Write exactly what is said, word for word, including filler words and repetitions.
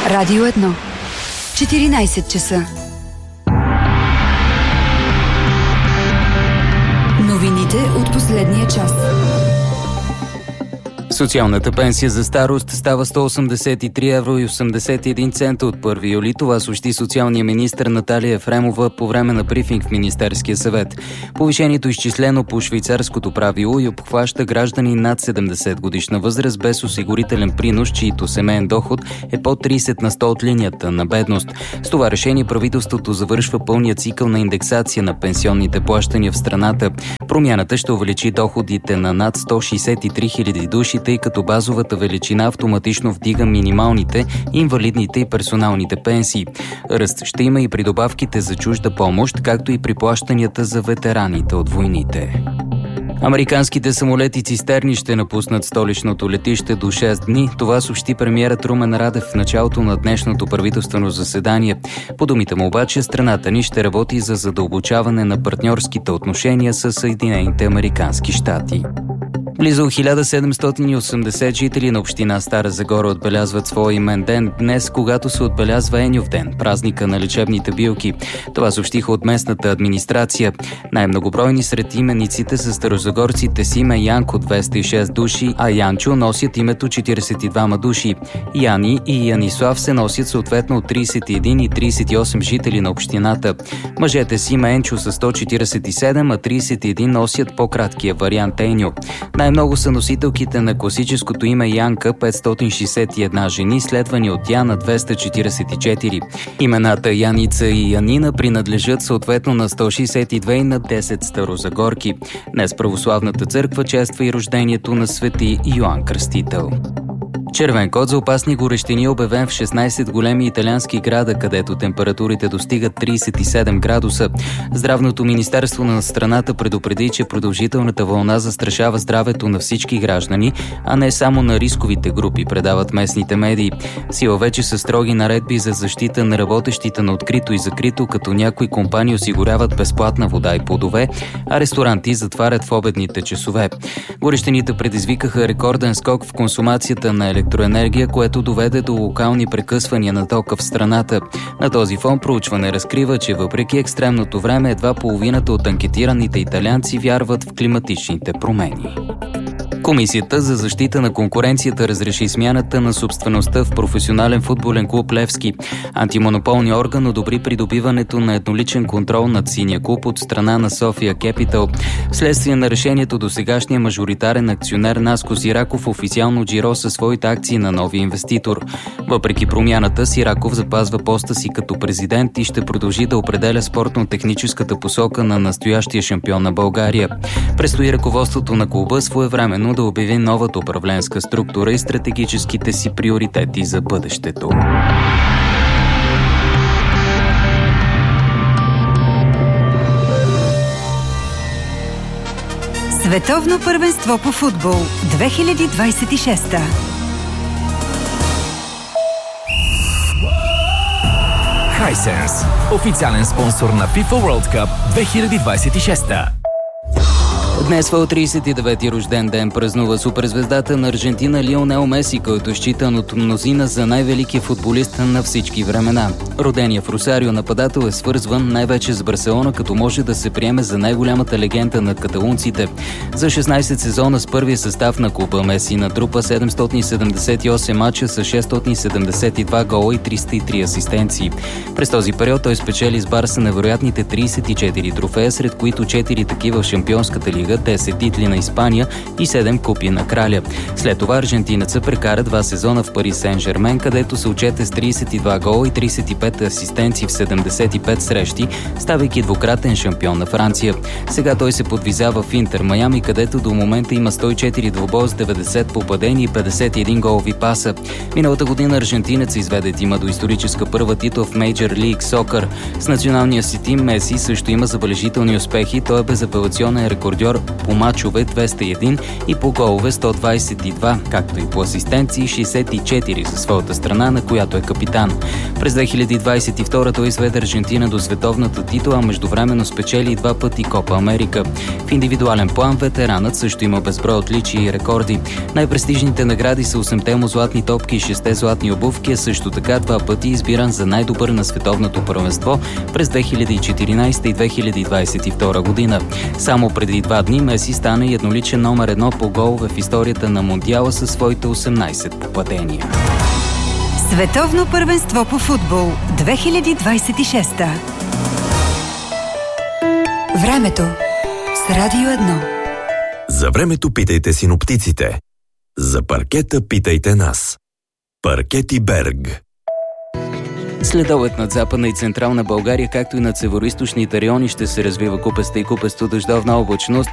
Радио едно. четиринайсет часа. Новините от последния час. Социалната пенсия за старост става сто осемдесет и три евро и осемдесет и един цента от първи юли. Това съобщи социалния министър Наталия Ефремова по време на брифинг в Министерския съвет. Повишението е изчислено по швейцарското правило и обхваща граждани над седемдесет годишна възраст без осигурителен принос, чието семейен доход е под трийсет на сто от линията на бедност. С това решение правителството завършва пълния цикъл на индексация на пенсионните плащания в страната. Промяната ще увеличи доходите на над сто шейсет и три хиляди души, тъй като базовата величина автоматично вдига минималните, инвалидните и персоналните пенсии. Ръст ще има и при добавките за чужда помощ, както и при плащанията за ветераните от войните. Американските самолети цистерни ще напуснат столичното летище до шест дни. Това съобщи премиерът Румен Радев в началото на днешното правителствено заседание. По думите му обаче, страната ни ще работи за задълбочаване на партньорските отношения с Съединените американски щати. Близо хиляда седемстотин и осемдесет жители на община Стара Загора отбелязват своя имен ден днес, когато се отбелязва Еньов ден, празника на лечебните билки. Това съобщиха от местната администрация. Най-многобройни сред имениците са старозагорците Симе Янко двеста и шест души, а Янчо носят името четирийсет и двама души. Яни и Янислав се носят съответно от трийсет и един и трийсет и осем жители на общината. Мъжете Симе Енчо са сто четирийсет и седем, а трийсет и един носят по-краткия вариант Еньо. Най-много са носителките на класическото име Янка – петстотин шейсет и една жени, следвани от Яна двеста четирийсет и четири. Имената Яница и Янина принадлежат съответно на сто шейсет и две и на десет старозагорки. Днес православната църква чества и рождението на свети Йоан Кръстител. Червен код за опасни горещини е обявен в шестнайсет големи италиански града, където температурите достигат трийсет и седем градуса. Здравното министерство на страната предупреди, че продължителната вълна застрашава здравето на всички граждани, а не само на рисковите групи, предават местните медии. Сила вече са строги наредби за защита на работещите на открито и закрито, като някои компании осигуряват безплатна вода и плодове, а ресторанти затварят в обедните часове. Горещините предизвикаха рекорден скок в консумацията на електроенергия, електроенергия, което доведе до локални прекъсвания на тока в страната. На този фон проучване разкрива, че въпреки екстремното време, едва половината от анкетираните италианци вярват в климатичните промени. Комисията за защита на конкуренцията разреши смяната на собствеността в професионален футболен клуб Левски. Антимонополният орган одобри придобиването на едноличен контрол над синия клуб от страна на София Кепитал. Вследствие на решението досегашния мажоритарен акционер Наско Сираков официално джиро със своите акции на новия инвеститор. Въпреки промяната, Сираков запазва поста си като президент и ще продължи да определя спортно-техническата посока на настоящия шампион на България. Предстои ръководството на клуба своевременно да обяви новата управленска структура и стратегическите си приоритети за бъдещето. Световно първенство по футбол две хиляди двайсет и шеста. Hisense, официален спонсор на FIFA World Cup две хиляди двайсет и шеста. Днес в трийсет и девети рожден ден празнува суперзвездата на Аржентина Лионел Меси, който е считан от мнозина за най-великия футболист на всички времена. Роденият в Росарио нападател е свързван най-вече с Барселона, като може да се приеме за най-голямата легенда на каталунците. За шестнайсет сезона с първия състав на клуба Меси натрупа седемстотин седемдесет и осем мача с шестстотин седемдесет и два гола и триста и три асистенции. През този период той спечели с Барса невероятните трийсет и четири трофея, сред които четири такива в Шампионската лига, десет титли на Испания и седем купи на краля. След това аржентинеца прекара два сезона в Пари Сен-Жермен, където се отчете с трийсет и два гола и трийсет и пет асистенции в седемдесет и пет срещи, ставайки двукратен шампион на Франция. Сега той се подвизава в Интер Майами, където до момента има сто и четири двубоя с деветдесет попадения и петдесет и един голови паса. Миналата година аржентинец изведе тима до историческа първа титла в Major League Soccer. С националния си тим Меси също има забележителни успехи. Той е безапелационен рекордьор по мачове двеста и един и по голове сто двадесет и два, както и по асистенции шейсет и четири за своята страна, на която е капитан. През две хиляди двадесет и втора той изведе Аржентина до световната титла, а междувременно спечели два пъти Копа Америка. В индивидуален план ветеранът също има безброй отличия и рекорди. Най-престижните награди са осемте му златни топки и шесте златни обувки, а също така два пъти избиран за най-добър на световното първенство през две хиляди и четиринадесета и две хиляди двадесет и втора година. Само преди два дни Меси стана и едноличен номер едно по голове в историята на Мондиала със своите осемнадесет попадения. Световно първенство по футбол две хиляди двадесет и шеста. Времето с Радио едно. За времето питайте синоптиците. За паркета питайте нас. Паркети Берг. Следобед над Западна и Централна България, както и над североизточните райони ще се развива купеста и купесто дъждовна облачност.